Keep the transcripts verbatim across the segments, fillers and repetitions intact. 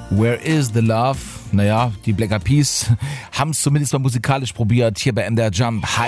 Where is the love? Naja, die Black Eyed Peas haben es zumindest mal musikalisch probiert, hier bei M D R Jump. Hi!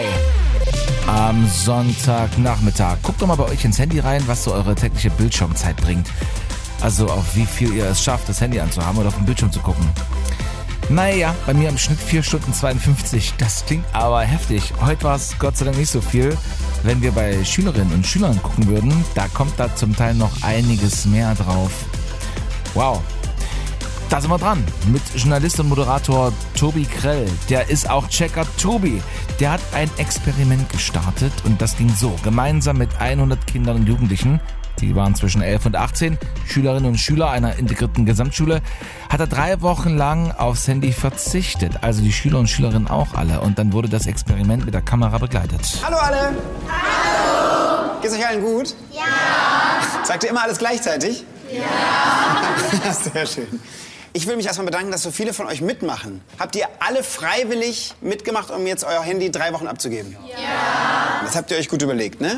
Am Sonntagnachmittag. Guckt doch mal bei euch ins Handy rein, was so eure tägliche Bildschirmzeit bringt. Also auf wie viel ihr es schafft, das Handy anzuhaben oder auf den Bildschirm zu gucken. Naja, bei mir im Schnitt vier Stunden zweiundfünfzig. Das klingt aber heftig. Heute war es Gott sei Dank nicht so viel. Wenn wir bei Schülerinnen und Schülern gucken würden, da kommt da zum Teil noch einiges mehr drauf. Wow. Da sind wir dran mit Journalist und Moderator Tobi Krell. Der ist auch Checker Tobi. Der hat ein Experiment gestartet und das ging so. Gemeinsam mit hundert Kindern und Jugendlichen, die waren zwischen elf und achtzehn, Schülerinnen und Schüler einer integrierten Gesamtschule, hat er drei Wochen lang aufs Handy verzichtet. Also die Schüler und Schülerinnen auch alle. Und dann wurde das Experiment mit der Kamera begleitet. Hallo alle! Hallo! Geht's euch allen gut? Ja! Sagt ihr immer alles gleichzeitig? Ja! Sehr schön. Ich will mich erstmal bedanken, dass so viele von euch mitmachen. Habt ihr alle freiwillig mitgemacht, um jetzt euer Handy drei Wochen abzugeben? Ja! Das habt ihr euch gut überlegt, ne?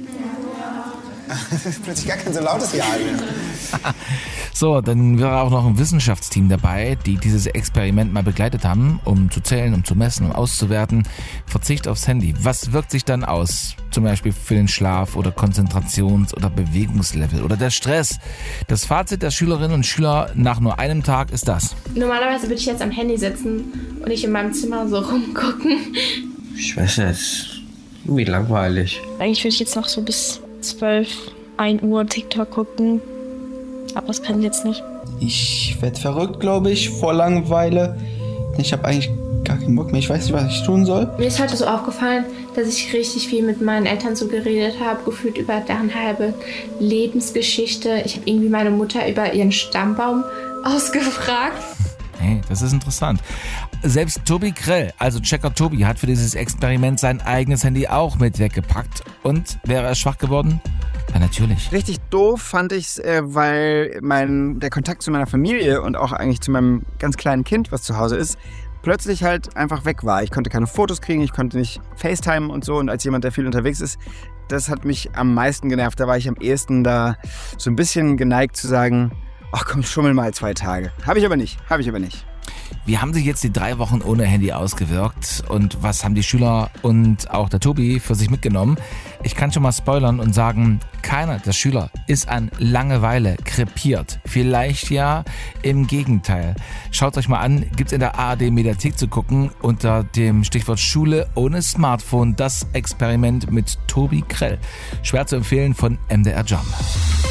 Plötzlich gar kein so lautes Ja mehr. So, dann wäre auch noch ein Wissenschaftsteam dabei, die dieses Experiment mal begleitet haben, um zu zählen, um zu messen, um auszuwerten. Verzicht aufs Handy. Was wirkt sich dann aus? Zum Beispiel für den Schlaf oder Konzentrations- oder Bewegungslevel oder der Stress. Das Fazit der Schülerinnen und Schüler nach nur einem Tag ist das. Normalerweise würde ich jetzt am Handy sitzen und nicht in meinem Zimmer so rumgucken. Ich weiß nicht, irgendwie langweilig. Eigentlich würde ich jetzt noch so bis zwölf, ein Uhr TikTok gucken. Aber das kann ich jetzt nicht. Ich werde verrückt, glaube ich, vor Langeweile. Ich habe eigentlich gar keinen Bock mehr. Ich weiß nicht, was ich tun soll. Mir ist heute so aufgefallen, dass ich richtig viel mit meinen Eltern so geredet habe, gefühlt über deren halbe Lebensgeschichte. Ich habe irgendwie meine Mutter über ihren Stammbaum ausgefragt. Hey, das ist interessant. Selbst Tobi Krell, also Checker Tobi, hat für dieses Experiment sein eigenes Handy auch mit weggepackt. Und wäre er schwach geworden? Ja, natürlich. Richtig doof fand ich's, äh, weil mein, der Kontakt zu meiner Familie und auch eigentlich zu meinem ganz kleinen Kind, was zu Hause ist, plötzlich halt einfach weg war. Ich konnte keine Fotos kriegen, ich konnte nicht FaceTime und so. Und als jemand, der viel unterwegs ist, das hat mich am meisten genervt. Da war ich am ehesten da so ein bisschen geneigt zu sagen, ach komm, schummel mal zwei Tage. Habe ich aber nicht, habe ich aber nicht. Wie haben sich jetzt die drei Wochen ohne Handy ausgewirkt und was haben die Schüler und auch der Tobi für sich mitgenommen? Ich kann schon mal spoilern und sagen, keiner der Schüler ist an Langeweile krepiert. Vielleicht ja, im Gegenteil. Schaut euch mal an, gibt's in der A R D-Mediathek zu gucken unter dem Stichwort Schule ohne Smartphone, das Experiment mit Tobi Krell. Schwer zu empfehlen von M D R Jump.